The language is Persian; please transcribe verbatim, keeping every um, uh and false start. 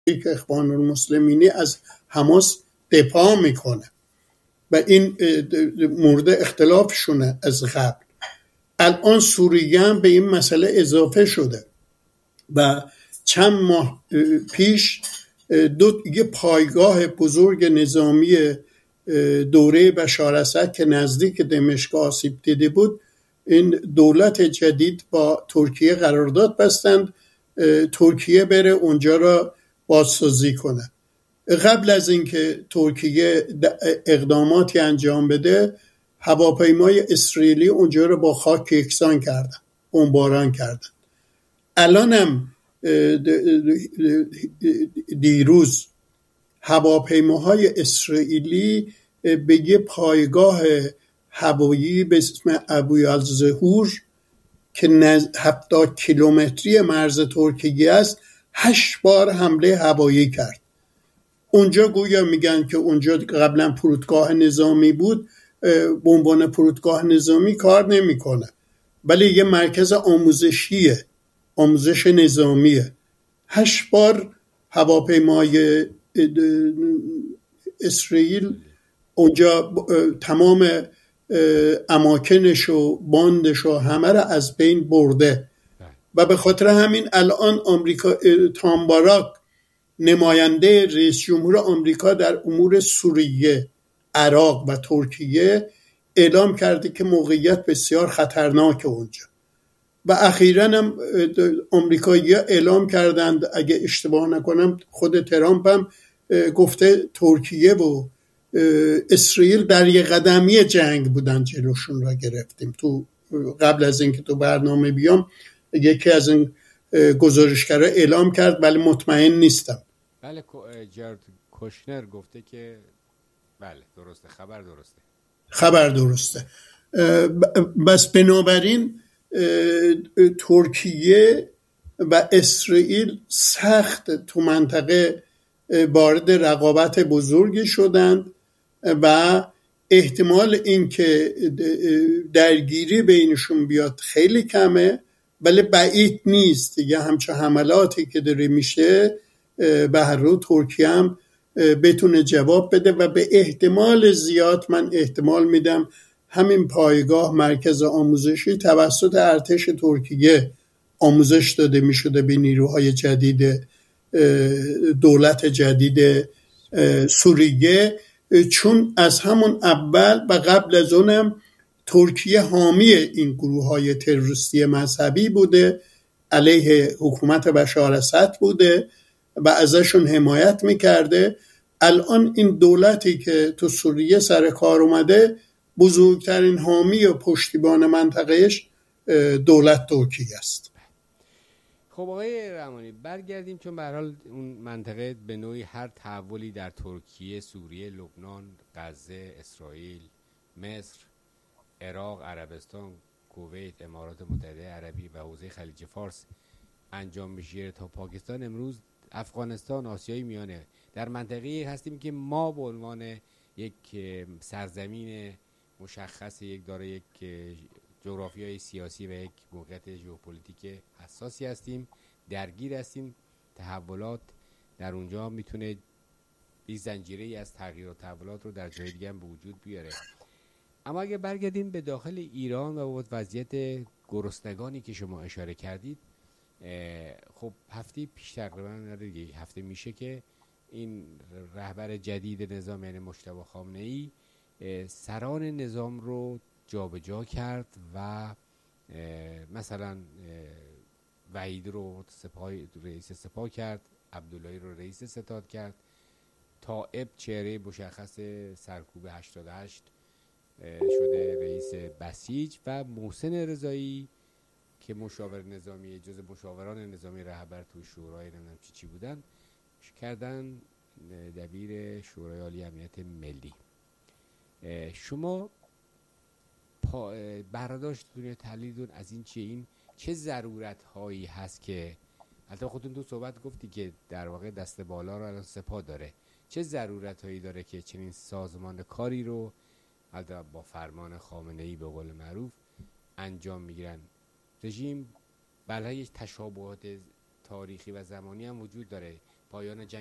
که اخوان المسلمینی از حماس دفاع میکنه و این مورد اختلافشونه از قبل. الان سوریه هم به این مسئله اضافه شده و چند ماه پیش دو یه پایگاه بزرگ نظامی دوره بشار اسد که نزدیک دمشق آسیب دیده بود، این دولت جدید با ترکیه قرارداد بستند ترکیه بره اونجا را بازسازی کنه. قبل از اینکه ترکیه اقداماتی انجام بده، هواپیمای اسرائیلی اونجا رو با خاک یکسان کردن، بمباران کردن. الان هم دیروز هواپیماهای اسرائیلی به یه پایگاه هوایی به اسم ابوالظهور که هفتاد کیلومتری مرز ترکیه است هشت بار حمله هوایی کرد. اونجا گویا میگن که اونجا قبلا فرودگاه نظامی بود، به عنوان فرودگاه نظامی کار نمیکنه ولی یه مرکز آموزشیه، آموزش نظامیه. هشت بار هواپیمای اسرائیل اونجا تمام اماکنش و باندش و همه را از بین برده و به خاطر همین الان آمریکا تام باراک نماینده رئیس جمهور آمریکا در امور سوریه، عراق و ترکیه اعلام کرده که موقعیت بسیار خطرناک اونجا و اخیراً هم آمریکایی‌ها اعلام کردند، اگه اشتباه نکنم خود ترامپ هم گفته ترکیه و اسرائیل در یک قدمی جنگ بودن جلوشون را گرفتیم. تو قبل از اینکه تو برنامه بیام یکی از این گزارشگرها اعلام کرد ولی مطمئن نیستم. بله جارد کوشنر گفته که بله درسته، خبر درسته خبر درسته. بس بنابراین ترکیه و اسرائیل سخت تو منطقه وارد رقابت بزرگی شدند و احتمال اینکه درگیری بینشون بیاد خیلی کمه ولی بعید نیست. دیگه همچه حملاتی که داره میشه به هر رو ترکیه هم بتونه جواب بده و به احتمال زیاد من احتمال میدم همین پایگاه مرکز آموزشی توسط ارتش ترکیه آموزش داده میشده به نیروهای جدید دولت جدید سوریه، چون از همون اول و قبل از اونم ترکیه حامی این گروه های تروریستی مذهبی بوده، علیه حکومت بشار اسد بوده و ازشون حمایت میکرده. الان این دولتی که تو سوریه سر کار اومده بزرگترین حامی و پشتیبان منطقهش دولت ترکیه است. خب آقای رحمانی برگردیم، چون به هر حال اون منطقه به نوعی هر تحولی در ترکیه، سوریه، لبنان، غزه، اسرائیل، مصر، عراق، عربستان، کویت، امارات متحده عربی و حوزه خلیج فارس انجام میشه تا پاکستان، امروز افغانستان، آسیای میانه، در منطقه هستیم که ما به عنوان یک سرزمین مشخص، یک داره یک جغرافیای سیاسی و یک موقعیت ژئوپلیتیک حساسی هستیم، درگیر هستیم. تحولات در اونجا میتونه یک زنجیره از تغییر و تحولات رو در جای دیگه هم به وجود بیاره. اما اگه برگردیم به داخل ایران و وضعیت گرسنگانی که شما اشاره کردید، خب هفته پیش تقریبا دیگه هفته میشه که این رهبر جدید نظام یعنی مجتبی خامنه‌ای سران نظام رو جابجا کرد و مثلا وحید رو سپاه رئیس سپاه کرد، عبداللهی رو رئیس ستاد کرد، طائب چهره مشخص سرکوب هشتاد و هشت شده رئیس بسیج و محسن رضایی که مشاور نظامی جز مشاوران نظامی رهبر تو شورای نمیدونم چی چی بودن کردن دبیر شورای عالی امنیت ملی. شما برداشتتون یا تحلیلتون از این چیه؟ این چه ضرورت هایی هست که البته خودتون تو صحبت گفتی که در واقع دست بالا رو الان سپاه داره، چه ضرورت هایی داره که چنین سازمان کاری رو البته با فرمان خامنه‌ای به قول معروف انجام میگیرن؟ رژیم بله یک تشابهات تاریخی و زمانی هم وجود داره، پایان جنگ